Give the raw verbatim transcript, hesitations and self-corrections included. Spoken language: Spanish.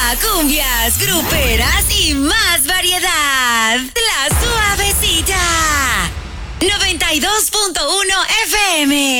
cumbias, gruperas y más variedad. La Suavecita. noventa y dos punto uno F M.